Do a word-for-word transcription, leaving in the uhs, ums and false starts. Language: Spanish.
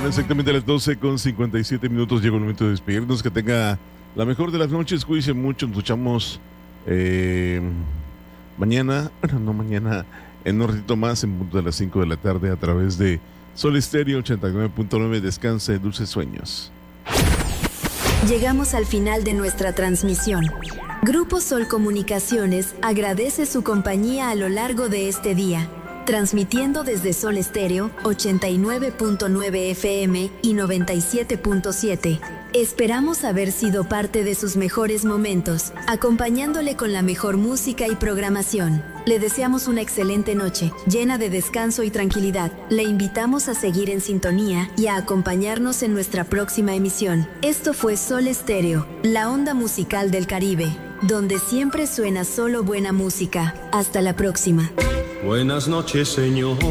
exactamente a las doce con cincuenta y siete minutos llegó el momento de despedirnos. Que tenga la mejor de las noches. Cuídense mucho. Nos escuchamos eh, mañana. Bueno, no mañana. En un ratito más, en punto de las cinco de la tarde, a través de Sol Estéreo ochenta y nueve punto nueve. Descanse, dulces sueños. Llegamos al final de nuestra transmisión. Grupo Sol Comunicaciones agradece su compañía a lo largo de este día, transmitiendo desde Sol Estéreo ochenta y nueve punto nueve F M y noventa y siete punto siete. Esperamos haber sido parte de sus mejores momentos, acompañándole con la mejor música y programación. Le deseamos una excelente noche, llena de descanso y tranquilidad. Le invitamos a seguir en sintonía y a acompañarnos en nuestra próxima emisión. Esto fue Sol Estéreo, la onda musical del Caribe, donde siempre suena solo buena música. Hasta la próxima. Buenas noches, señor.